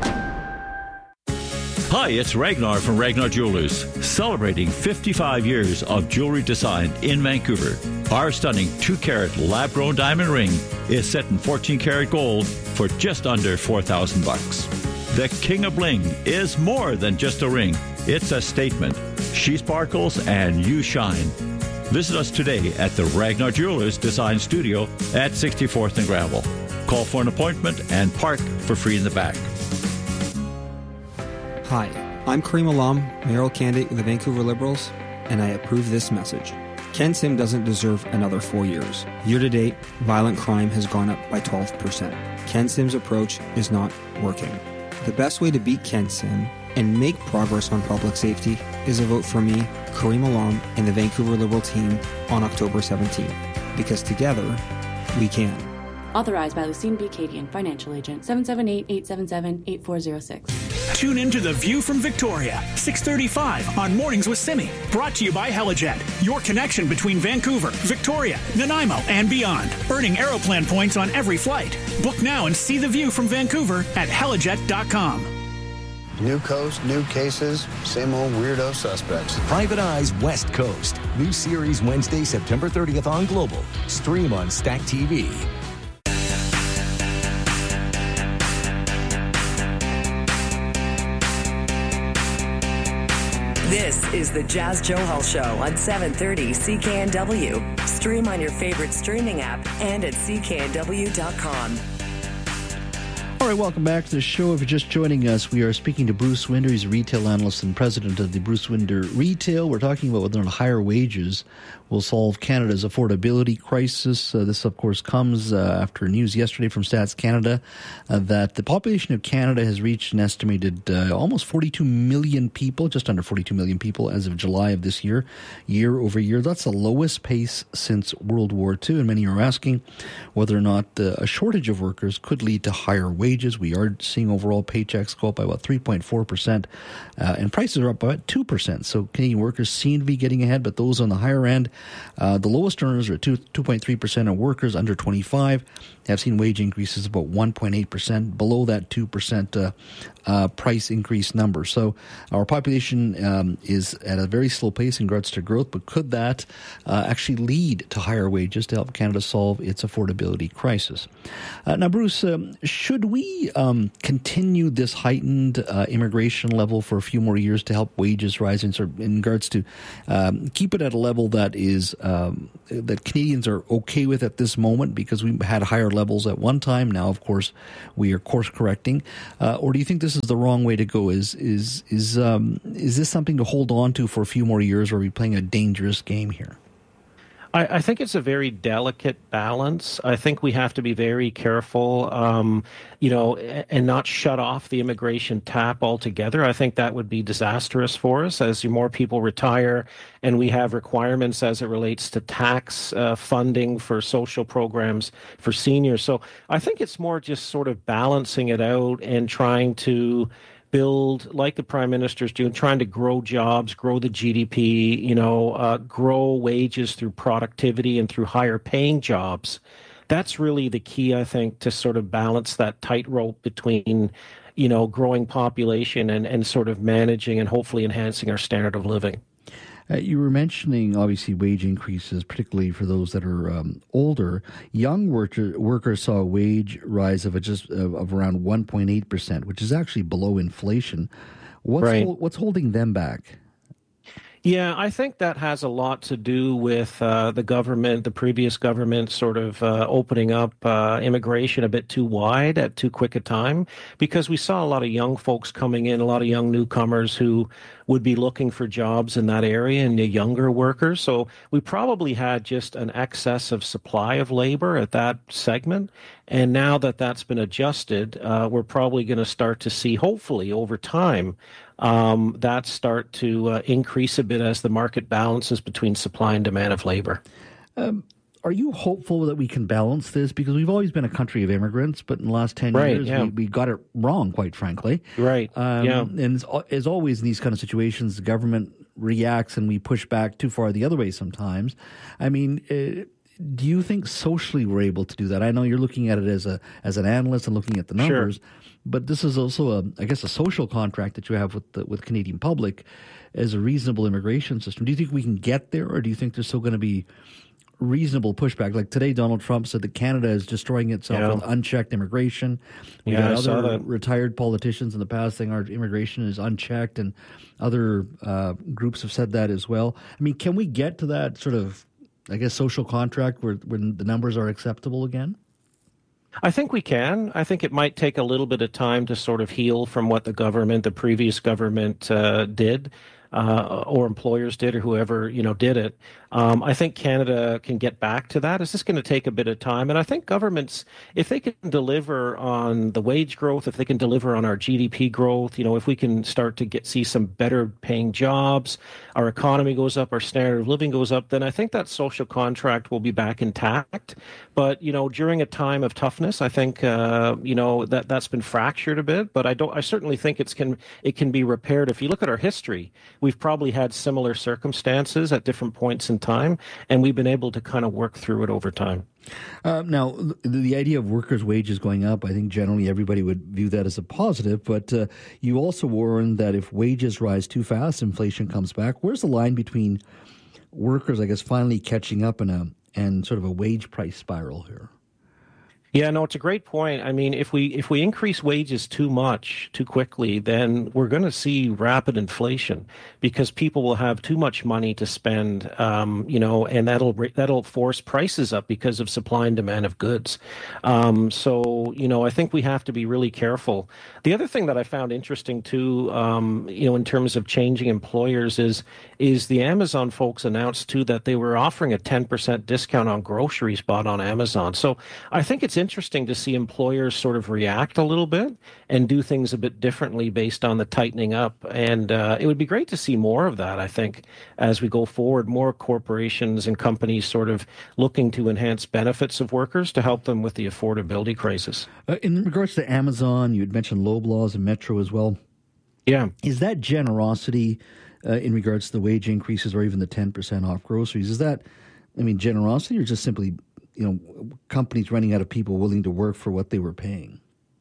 Hi, it's Ragnar from Ragnar Jewelers, celebrating fifty-five years of jewelry design in Vancouver. Our stunning two-carat lab-grown diamond ring is set in fourteen karat gold for just under four thousand bucks. The King of Bling is more than just a ring. It's a statement. She sparkles and you shine. Visit us today at the Ragnar Jewelers Design Studio at sixty-fourth and Gravel. Call for an appointment and park for free in the back. Hi, I'm Kareem Alam, mayoral candidate with the Vancouver Liberals, and I approve this message. Ken Sim doesn't deserve another four years. Year-to-date, violent crime has gone up by twelve percent. Ken Sim's approach is not working. The best way to beat Ken Sim and make progress on public safety is a vote for me, Kareem Alam, and the Vancouver Liberal team on October seventeenth. Because together, we can. Authorized by Lucine B. Cadian, Financial Agent, seven seven eight, eight seven seven, eight four zero six. Tune in to The View from Victoria, six thirty-five on Mornings with Simi. Brought to you by Helijet, your connection between Vancouver, Victoria, Nanaimo, and beyond. Earning Aeroplan points on every flight. Book now and see the view from Vancouver at helijet dot com. New coast, new cases, same old weirdo suspects. Private Eyes West Coast. New series Wednesday, September thirtieth on Global. Stream on Stack T V. This is the Jazz Johal Show on seven thirty C K N W. Stream on your favorite streaming app and at C K N W dot com. All right, welcome back to the show. If you're just joining us, we are speaking to Bruce Winder. He's a retail analyst and president of the Bruce Winder Retail. We're talking about whether or not higher wages will solve Canada's affordability crisis. Uh, this, of course, comes uh, after news yesterday from Stats Canada uh, that the population of Canada has reached an estimated uh, almost forty-two million people, just under forty-two million people as of July of this year, year over year. That's the lowest pace since World War Two, and many are asking whether or not uh, a shortage of workers could lead to higher wages. wages. We are seeing overall paychecks go up by about three point four percent, uh, and prices are up by about two percent. So Canadian workers seem to be getting ahead, but those on the higher end, uh, the lowest earners are at two, 2.3%, and workers under twenty-five have seen wage increases about one point eight percent, below that two percent uh, uh, price increase number. So our population um, is at a very slow pace in regards to growth, but could that uh, actually lead to higher wages to help Canada solve its affordability crisis? Uh, now, Bruce, um, should we um, continue this heightened uh, immigration level for a few more years to help wages rise in, sort of in regards to um, keep it at a level that is um, that Canadians are okay with at this moment, because we had higher levels at one time. Now, of course, we are course correcting. Uh, or do you think this is the wrong way to go? Is is is um, is this something to hold on to for a few more years, or are we playing a dangerous game here? I, I think it's a very delicate balance. I think we have to be very careful, um, you know, and not shut off the immigration tap altogether. I think that would be disastrous for us as more people retire and we have requirements as it relates to tax uh, funding for social programs for seniors. So I think it's more just sort of balancing it out and trying to build, like the Prime Minister's doing, trying to grow jobs, grow the G D P, you know, uh, grow wages through productivity and through higher paying jobs. That's really the key, I think, to sort of balance that tightrope between, you know, growing population and, and sort of managing and hopefully enhancing our standard of living. Uh, you were mentioning, obviously, wage increases, particularly for those that are um, older. Young worker, workers saw a wage rise of a just of, of around one point eight percent, which is actually below inflation. What's right. hol- what's holding them back? Yeah, I think that has a lot to do with uh, the government, the previous government sort of uh, opening up uh, immigration a bit too wide at too quick a time, because we saw a lot of young folks coming in, a lot of young newcomers who would be looking for jobs in that area, and the younger workers. So we probably had just an excess of supply of labor at that segment. And now that that's been adjusted, uh, we're probably going to start to see, hopefully over time, um, that start to uh, increase a bit as the market balances between supply and demand of labor. Um, are you hopeful that we can balance this? Because we've always been a country of immigrants, but in the last ten right, years, yeah. we, we got it wrong, quite frankly. Right, um, yeah. And as, as always in these kind of situations, the government reacts and we push back too far the other way sometimes. I mean, uh, do you think socially we're able to do that? I know you're looking at it as a as an analyst and looking at the numbers, sure. But this is also, a, I guess, a social contract that you have with the with Canadian public as a reasonable immigration system. Do you think we can get there, or do you think there's still going to be reasonable pushback? Like today, Donald Trump said that Canada is destroying itself yeah. with unchecked immigration. We've yeah, got other retired politicians in the past saying our immigration is unchecked, and other uh, groups have said that as well. I mean, can we get to that sort of, I guess, social contract where when the numbers are acceptable again? I think we can. I think it might take a little bit of time to sort of heal from what the government, the previous government uh, did. Uh, or employers did, or whoever, you know, did it. Um, I think Canada can get back to that. It's just going to take a bit of time. And I think governments, if they can deliver on the wage growth, if they can deliver on our G D P growth, you know, if we can start to get see some better paying jobs, our economy goes up, our standard of living goes up, then I think that social contract will be back intact. But, you know, during a time of toughness, I think, uh, you know, that, that's been fractured a bit. But I don't, I certainly think it's can, it can be repaired. If you look at our history, we've probably had similar circumstances at different points in time, and we've been able to kind of work through it over time. Uh, now, the, the idea of workers' wages going up, I think generally everybody would view that as a positive, but uh, you also warn that if wages rise too fast, inflation comes back. Where's the line between workers, I guess, finally catching up in a, and sort of a wage price spiral here? Yeah, no, it's a great point. I mean, if we if we increase wages too much, too quickly, then we're going to see rapid inflation because people will have too much money to spend, um, you know, and that'll that'll force prices up because of supply and demand of goods. Um, so, you know, I think we have to be really careful. The other thing that I found interesting too, um, you know, in terms of changing employers is is the Amazon folks announced too that they were offering a ten percent discount on groceries bought on Amazon. So I think it's interesting to see employers sort of react a little bit and do things a bit differently based on the tightening up. And uh, it would be great to see more of that, I think, as we go forward, more corporations and companies sort of looking to enhance benefits of workers to help them with the affordability crisis. Uh, in regards to Amazon, you had mentioned Loblaws and Metro as well. Yeah. Is that generosity uh, in regards to the wage increases or even the ten percent off groceries? Is that, I mean, generosity or just simply, you know, companies running out of people willing to work for what they were paying?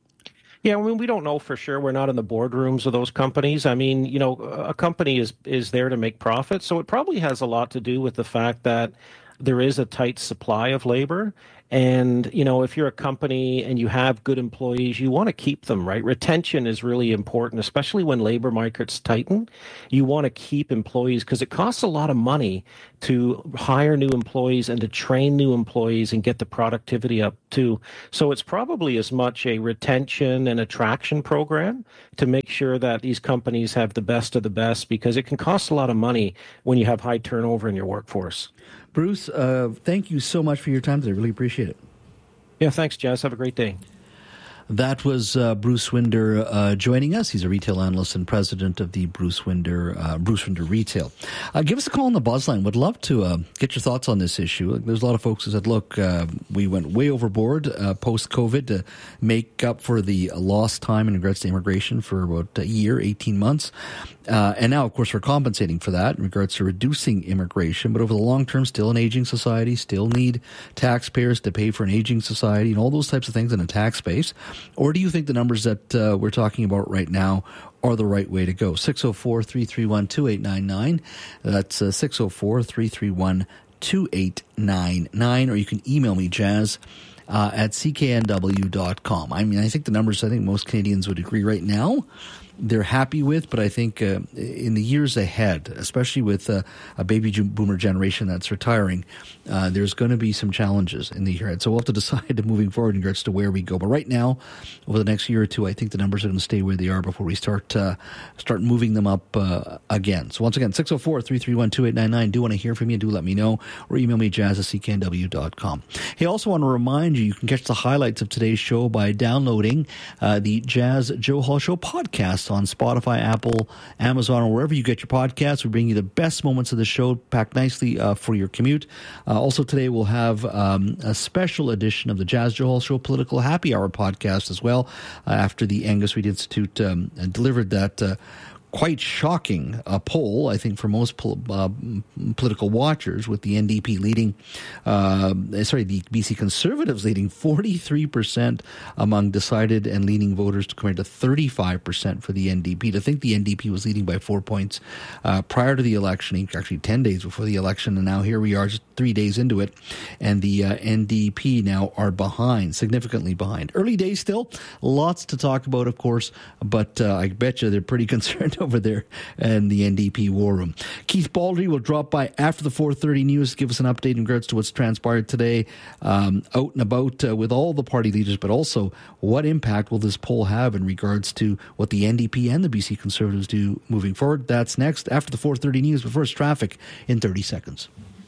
Yeah, I mean, we don't know for sure. We're not in the boardrooms of those companies. I mean, you know, a company is is there to make profit, so it probably has a lot to do with the fact that there is a tight supply of labor. And, you know, if you're a company and you have good employees, you want to keep them, right? Retention is really important, especially when labor markets tighten. You want to keep employees because it costs a lot of money to hire new employees and to train new employees and get the productivity up too. So it's probably as much a retention and attraction program to make sure that these companies have the best of the best, because it can cost a lot of money when you have high turnover in your workforce. Bruce, uh, thank you so much for your time today. I really appreciate it. Yeah, thanks, Jazz. Have a great day. That was uh, Bruce Winder uh, joining us. He's a retail analyst and president of the Bruce Winder uh, Bruce Winder Retail. Uh, give us a call on the buzz line. Would love to uh, get your thoughts on this issue. There's a lot of folks who said, look, uh, we went way overboard uh, post-COVID to make up for the lost time in regards to immigration for about a year, eighteen months. Uh, and now, of course, we're compensating for that in regards to reducing immigration. But over the long term, still an aging society, still need taxpayers to pay for an aging society and all those types of things in a tax base. Or do you think the numbers that uh, we're talking about right now are the right way to go? six oh four, three three one, two eight nine nine. That's uh, six oh four, three three one, two eight nine nine. Or you can email me, Jazz, uh, at c k n w dot com. I mean, I think the numbers, I think most Canadians would agree right now, they're happy with, but I think uh, in the years ahead, especially with uh, a baby boomer generation that's retiring, uh, there's going to be some challenges in the year ahead. So we'll have to decide moving forward in regards to where we go. But right now, over the next year or two, I think the numbers are going to stay where they are before we start uh, start moving them up uh, again. So once again, six oh four, three three one, two eight nine nine. Do want to hear from you. Do let me know. Or email me, jazz at c k n w dot com. Hey, I also want to remind you, you can catch the highlights of today's show by downloading uh, the Jazz Joe Hall Show podcast on Spotify, Apple, Amazon, or wherever you get your podcasts. We bring you the best moments of the show, packed nicely uh, for your commute. Uh, also today we'll have um, a special edition of the Jazz Joe Hall Show Political Happy Hour podcast as well, uh, after the Angus Reid Institute um, delivered that uh, quite shocking uh, poll, I think, for most pol- uh, political watchers, with the N D P leading, uh, sorry, the B C Conservatives leading forty-three percent among decided and leaning voters compared to thirty-five percent for the N D P. To think the N D P was leading by four points uh, prior to the election, actually ten days before the election, and now here we are just three days into it, and the uh, N D P now are behind, significantly behind. Early days still, lots to talk about, of course, but uh, I bet you they're pretty concerned over there in the N D P war room. Keith Baldry will drop by after the four thirty news, give us an update in regards to what's transpired today, um, out and about uh, with all the party leaders, but also what impact will this poll have in regards to what the N D P and the B C Conservatives do moving forward. That's next after the four thirty news, but first traffic in thirty seconds.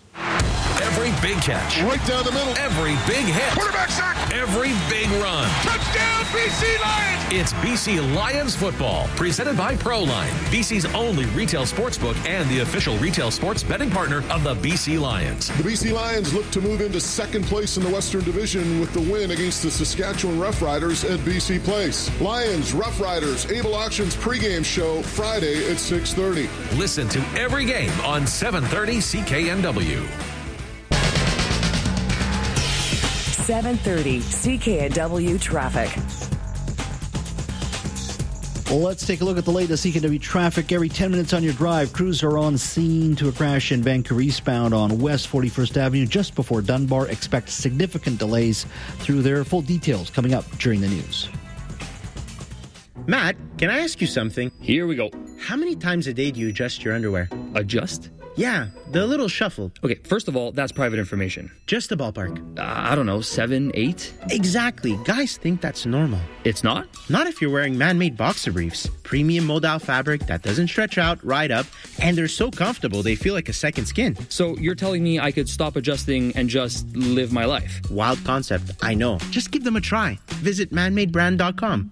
Every big catch. Right down the middle. Every big hit. Quarterback sack. Every big run. Touchdown, B C Lions! It's B C Lions football, presented by ProLine, B C's only retail sportsbook and the official retail sports betting partner of the B C Lions. The B C Lions look to move into second place in the Western Division with the win against the Saskatchewan Roughriders at B C Place. Lions, Roughriders, Able Auctions pregame show Friday at six thirty. Listen to every game on seven thirty C K N W. seven thirty C K N W traffic. Let's take a look at the latest C K N W traffic. Every ten minutes on your drive, crews are on scene to a crash in Vancouver eastbound on West forty-first Avenue just before Dunbar. Expect significant delays through there. Full details coming up during the news. Matt, can I ask you something? Here we go. How many times a day do you adjust your underwear? Adjust? Yeah, the little shuffle. Okay, first of all, that's private information. Just a ballpark. Uh, I don't know, seven, eight? Exactly. Guys think that's normal. It's not? Not if you're wearing man-made boxer briefs. Premium modal fabric that doesn't stretch out, right up, and they're so comfortable they feel like a second skin. So you're telling me I could stop adjusting and just live my life? Wild concept, I know. Just give them a try. Visit man made brand dot com.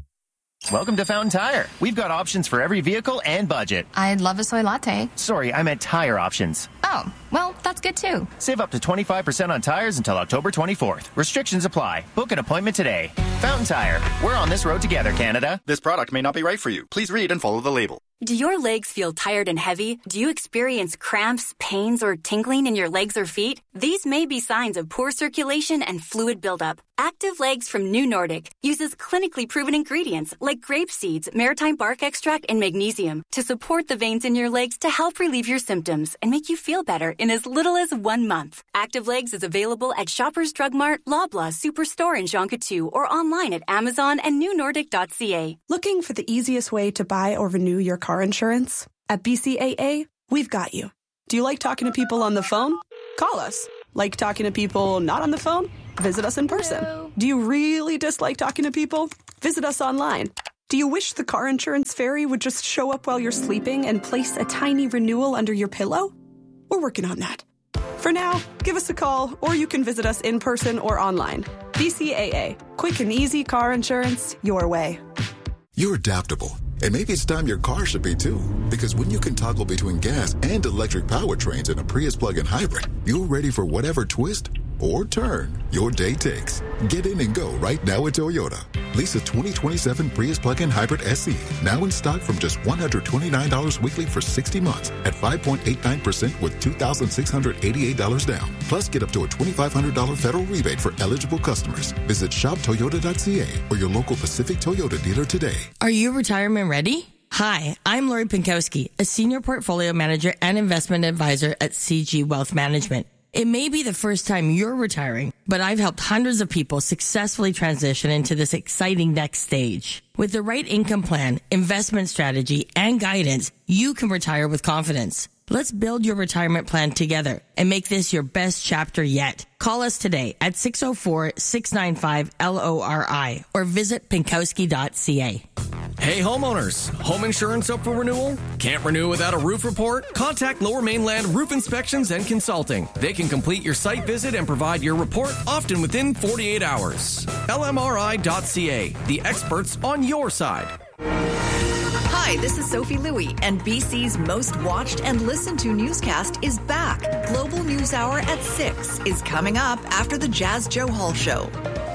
Welcome to Fountain Tire. We've got options for every vehicle and budget. I'd love a soy latte. Sorry, I meant tire options. Oh, well, that's good too. Save up to twenty-five percent on tires until October twenty-fourth. Restrictions apply. Book an appointment today. Fountain Tire. We're on this road together, Canada. This product may not be right for you. Please read and follow the label. Do your legs feel tired and heavy? Do you experience cramps, pains, or tingling in your legs or feet? These may be signs of poor circulation and fluid buildup. Active Legs from New Nordic uses clinically proven ingredients like grape seeds, maritime bark extract, and magnesium to support the veins in your legs to help relieve your symptoms and make you feel better in as little as one month. Active Legs is available at Shoppers Drug Mart, Loblaw Superstore in Jonquière, or online at Amazon and new nordic dot c a. Looking for the easiest way to buy or renew your car insurance? At B C A A, we've got you. Do you like talking to people on the phone? Call us. Like talking to people not on the phone? Visit us in person. Hello. Do you really dislike talking to people? Visit us online. Do you wish the car insurance fairy would just show up while you're sleeping and place a tiny renewal under your pillow? We're working on that. For now, give us a call, or you can visit us in person or online. B C A A. Quick and easy car insurance your way. You're adaptable. And maybe it's time your car should be too. Because when you can toggle between gas and electric powertrains in a Prius plug-in hybrid, you're ready for whatever twist or turn your day takes. Get in and go right now at Toyota. Lease a twenty twenty-seven Prius plug-in hybrid S E. Now in stock from just one hundred twenty-nine dollars weekly for sixty months at five point eight nine percent with two thousand six hundred eighty-eight dollars down. Plus, get up to a twenty-five hundred dollars federal rebate for eligible customers. Visit shop toyota dot c a or your local Pacific Toyota dealer today. Are you retirement ready? Hi, I'm Lori Pinkowski, a senior portfolio manager and investment advisor at C G Wealth Management. It may be the first time you're retiring, but I've helped hundreds of people successfully transition into this exciting next stage. With the right income plan, investment strategy, and guidance, you can retire with confidence. Let's build your retirement plan together and make this your best chapter yet. Call us today at six oh four, six nine five, L O R I or visit pinkowski dot c a. Hey homeowners, home insurance up for renewal? Can't renew without a roof report? Contact Lower Mainland Roof Inspections and Consulting. They can complete your site visit and provide your report often within forty-eight hours. L M R I dot c a, the experts on your side. Hi, this is Sophie Louie, and B C's most watched and listened to newscast is back. Global News Hour at six is coming up after the Jazz Joe Hall Show.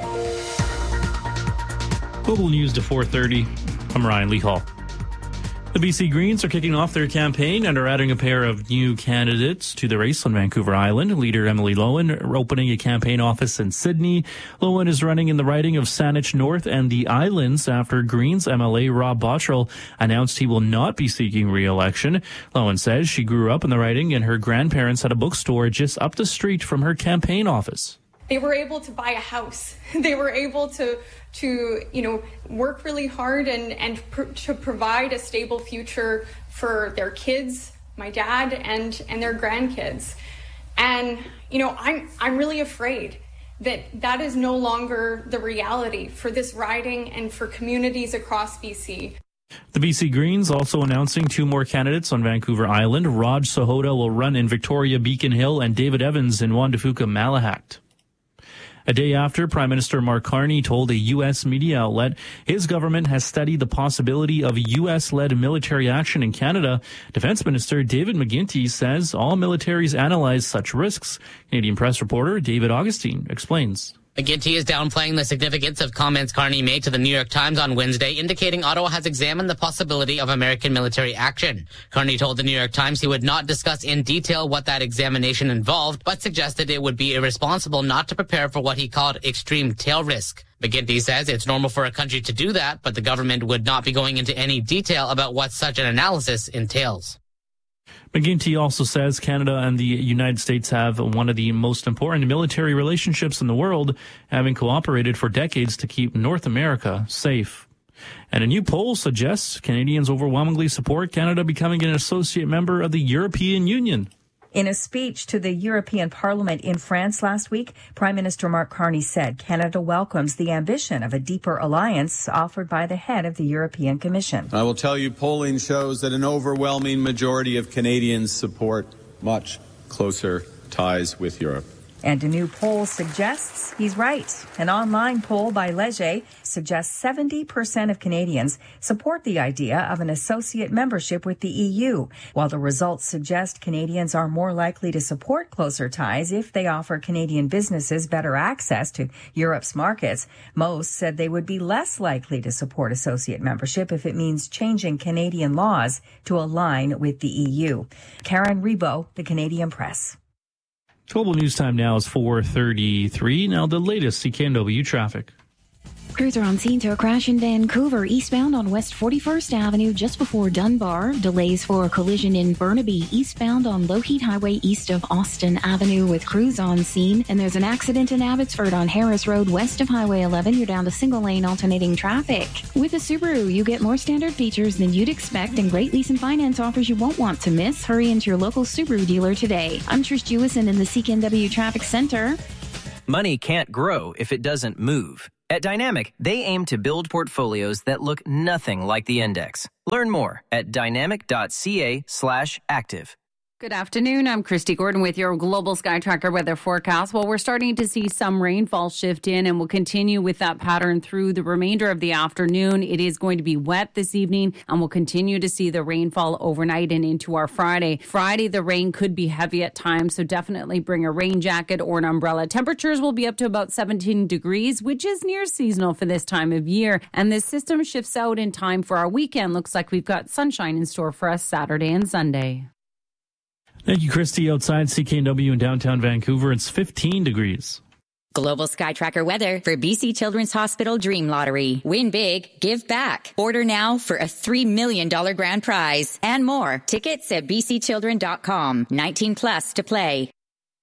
Global News to four thirty. I'm Ryan Lee Hall. The B C Greens are kicking off their campaign and are adding a pair of new candidates to the race on Vancouver Island. Leader Emily Lowen are opening a campaign office in Sydney. Lowen is running in the riding of Saanich North and the Islands after Greens M L A Rob Bottrell announced he will not be seeking re-election. Lowen says she grew up in the riding and her grandparents had a bookstore just up the street from her campaign office. They were able to buy a house. They were able to, to you know, work really hard and, and pr- to provide a stable future for their kids, my dad, and, and their grandkids. And, you know, I'm, I'm really afraid that that is no longer the reality for this riding and for communities across B C. The B C Greens also announcing two more candidates on Vancouver Island. Raj Sahota will run in Victoria Beacon Hill and David Evans in Juan de Fuca Malahat. A day after, Prime Minister Mark Carney told a U S media outlet his government has studied the possibility of U S-led military action in Canada. Defense Minister David McGuinty says all militaries analyze such risks. Canadian Press reporter David Augustine explains. McGuinty is downplaying the significance of comments Carney made to the New York Times on Wednesday, indicating Ottawa has examined the possibility of American military action. Carney told the New York Times he would not discuss in detail what that examination involved, but suggested it would be irresponsible not to prepare for what he called extreme tail risk. McGuinty says it's normal for a country to do that, but the government would not be going into any detail about what such an analysis entails. McGuinty also says Canada and the United States have one of the most important military relationships in the world, having cooperated for decades to keep North America safe. And a new poll suggests Canadians overwhelmingly support Canada becoming an associate member of the European Union. In a speech to the European Parliament in France last week, Prime Minister Mark Carney said Canada welcomes the ambition of a deeper alliance offered by the head of the European Commission. I will tell you, polling shows that an overwhelming majority of Canadians support much closer ties with Europe. And a new poll suggests he's right. An online poll by Leger suggests seventy percent of Canadians support the idea of an associate membership with the E U, while the results suggest Canadians are more likely to support closer ties if they offer Canadian businesses better access to Europe's markets. Most said they would be less likely to support associate membership if it means changing Canadian laws to align with the E U. Karen Rebo, The Canadian Press. Global News Time now is four thirty-three. Now the latest C K N W traffic. Crews are on scene to a crash in Vancouver, eastbound on West forty-first Avenue, just before Dunbar. Delays for a collision in Burnaby, eastbound on Lougheed Highway, east of Austin Avenue, with crews on scene. And there's an accident in Abbotsford on Harris Road, west of Highway eleven. You're down to single-lane alternating traffic. With a Subaru, you get more standard features than you'd expect and great lease and finance offers you won't want to miss. Hurry into your local Subaru dealer today. I'm Trish Jewison in the C K N W Traffic Center. Money can't grow if it doesn't move. At Dynamic, they aim to build portfolios that look nothing like the index. Learn more at dynamic.ca slash active. Good afternoon. I'm Christy Gordon with your Global Sky Tracker weather forecast. Well, we're starting to see some rainfall shift in, and we'll continue with that pattern through the remainder of the afternoon. It is going to be wet this evening, and we'll continue to see the rainfall overnight and into our Friday. Friday, the rain could be heavy at times, so definitely bring a rain jacket or an umbrella. Temperatures will be up to about seventeen degrees, which is near seasonal for this time of year. And this system shifts out in time for our weekend. Looks like we've got sunshine in store for us Saturday and Sunday. Thank you, Christy. Outside C K N W in downtown Vancouver, it's fifteen degrees. Global Sky Tracker weather for B C Children's Hospital Dream Lottery. Win big, give back. Order now for a three million dollars grand prize and more. Tickets at b c children dot com. nineteen plus to play.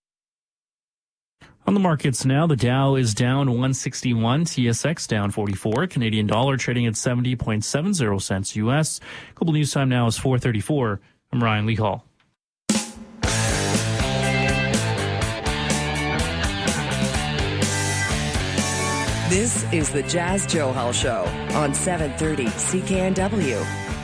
On the markets now, the Dow is down one sixty-one, T S X down forty-four, Canadian dollar trading at seventy point seven zero cents U S. Global News Time now is four thirty-four. I'm Ryan Lee Hall. This is the Jazz Johal Show on seven thirty C K N W.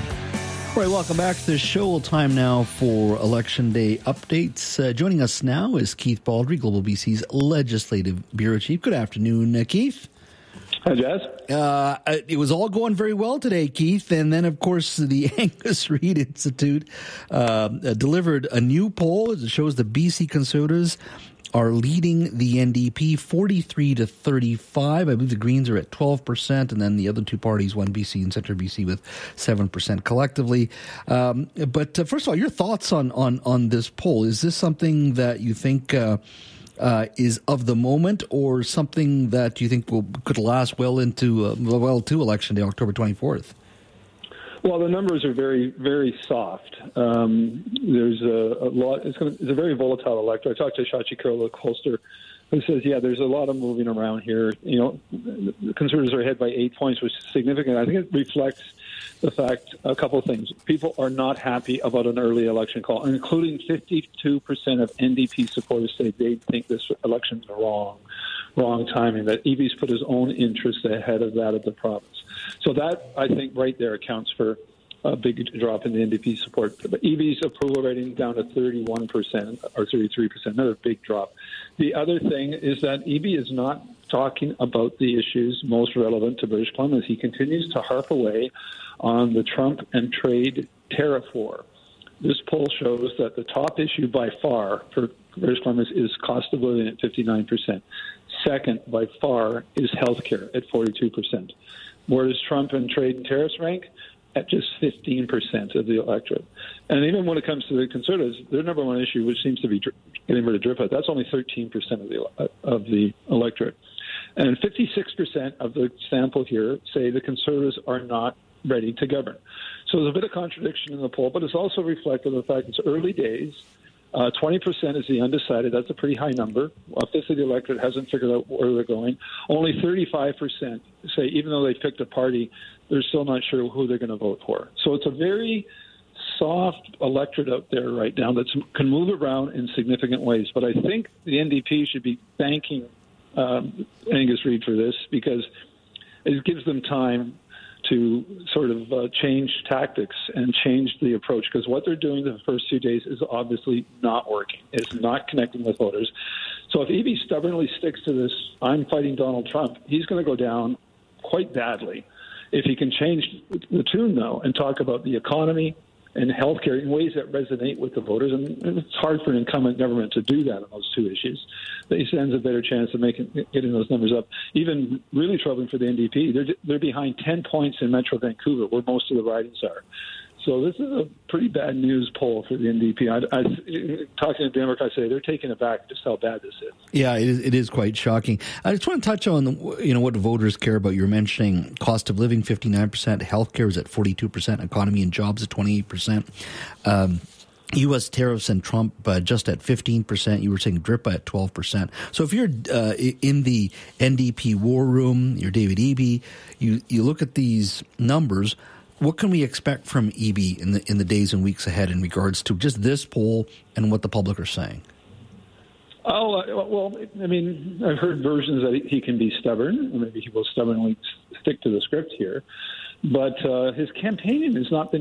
All right, welcome back to the show. Time now for Election Day updates. Uh, joining us now is Keith Baldry, Global B C's Legislative Bureau Chief. Good afternoon, uh, Keith. Hi, Jazz. Uh, it was all going very well today, Keith. And then, of course, the Angus Reid Institute uh, delivered a new poll. It shows the B C Conservatives are leading the N D P forty-three to thirty-five. I believe the Greens are at twelve percent, and then the other two parties, one B C and Centre B C, with seven percent collectively. Um, but uh, first of all, your thoughts on, on, on this poll. Is this something that you think uh, uh, is of the moment, or something that you think will could last well into uh, well to Election Day, October twenty-fourth? Well, the numbers are very, very soft. Um, there's a, a lot. It's, gonna, it's a very volatile electorate. I talked to Shachi Kurla-Colster, who says, "Yeah, there's a lot of moving around here. You know, the Conservatives are ahead by eight points, which is significant. I think it reflects the fact a couple of things. People are not happy about an early election call, including fifty-two percent of N D P supporters say they think this election's wrong, wrong timing. That E V's put his own interests ahead of that of the province." So that, I think, right there accounts for a big drop in the N D P support. But E V's approval rating down to thirty-one percent or thirty-three percent, another big drop. The other thing is that E V is not talking about the issues most relevant to British Columbia. He continues to harp away on the Trump and trade tariff war. This poll shows that the top issue by far for British Columbia is cost of living at fifty-nine percent. Second, by far, is healthcare at forty-two percent. Where does Trump and trade and tariffs rank? At just fifteen percent of the electorate. And even when it comes to the Conservatives, their number one issue, which seems to be getting rid of drip out, that's only thirteen percent of the of the electorate. And fifty-six percent of the sample here say the Conservatives are not ready to govern. So there's a bit of contradiction in the poll, but it's also reflective of the fact it's early days. Uh, twenty percent is the undecided. That's a pretty high number. A fifth of the electorate hasn't figured out where they're going. Only thirty-five percent say even though they picked a party, they're still not sure who they're going to vote for. So it's a very soft electorate out there right now that can move around in significant ways. But I think the N D P should be thanking um, Angus Reid for this, because it gives them time to sort of uh, change tactics and change the approach, because what they're doing the first few days is obviously not working. It's not connecting with voters. So if Eby stubbornly sticks to this, I'm fighting Donald Trump, he's going to go down quite badly. If he can change the tune, though, and talk about the economy and healthcare in ways that resonate with the voters, and it's hard for an incumbent government to do that on those two issues, that he stands a better chance of making getting those numbers up. Even really troubling for the N D P, they're they're behind ten points in Metro Vancouver, where most of the ridings are. So this is a pretty bad news poll for the N D P. I, I, talking to Democrats, say they're taken aback just how bad this is. Yeah, it is, it is quite shocking. I just want to touch on you know what voters care about. You're mentioning cost of living, fifty-nine percent, healthcare is at forty-two percent, economy and jobs at twenty-eight percent. Um, U S tariffs and Trump uh, just at fifteen percent. You were saying DRIPA at twelve percent. So if you're uh, in the N D P war room, you're David Eby, you, you look at these numbers. What can we expect from Eby in the in the days and weeks ahead in regards to just this poll and what the public are saying? Oh, uh, well, I mean, I've heard versions that he can be stubborn. Maybe he will stubbornly stick to the script here. But uh, his campaigning has not been